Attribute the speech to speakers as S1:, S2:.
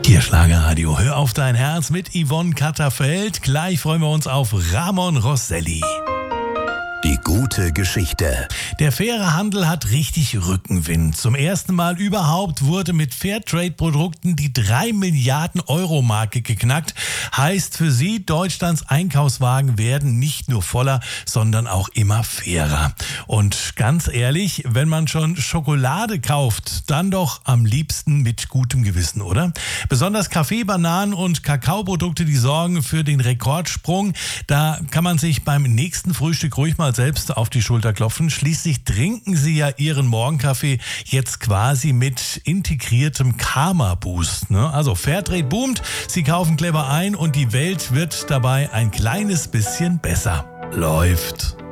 S1: Hier Schlagerradio, hör auf dein Herz mit Yvonne Katterfeld. Gleich freuen wir uns auf Ramon Rosselli.
S2: Die gute Geschichte.
S1: Der faire Handel hat richtig Rückenwind. Zum ersten Mal überhaupt wurde mit Fairtrade-Produkten die 3 Milliarden Euro Marke geknackt. Heißt für Sie, Deutschlands Einkaufswagen werden nicht nur voller, sondern auch immer fairer. Und ganz ehrlich, wenn man schon Schokolade kauft, dann doch am liebsten mit gutem Gewissen, oder? Besonders Kaffee, Bananen und Kakaoprodukte, die sorgen für den Rekordsprung. Da kann man sich beim nächsten Frühstück ruhig mal selbst auf die Schulter klopfen. Schließlich trinken Sie ja Ihren Morgenkaffee jetzt quasi mit integriertem Karma-Boost. Ne? Also Fairtrade boomt, Sie kaufen clever ein und die Welt wird dabei ein kleines bisschen besser. Läuft.